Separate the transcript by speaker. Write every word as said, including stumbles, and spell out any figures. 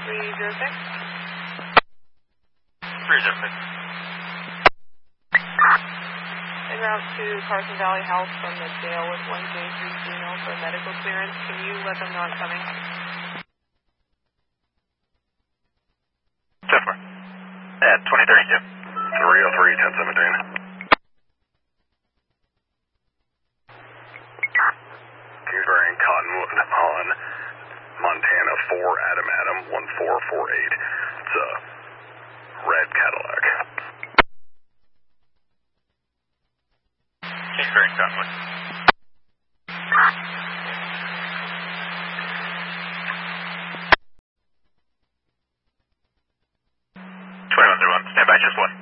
Speaker 1: three zero six.
Speaker 2: three zero six.
Speaker 1: En route to Carson Valley Health from the jail with one J three Juno for medical clearance. Can you let them know I'm coming?
Speaker 2: ten four. At twenty thirty-two.
Speaker 3: three oh three, ten seventeen. Kingsbury and Cottonwood on Montana four Adam Adam one four four eight. It's a red Cadillac.
Speaker 2: Kingsbury and Cottonwood. twenty-one zero one, stand by just one.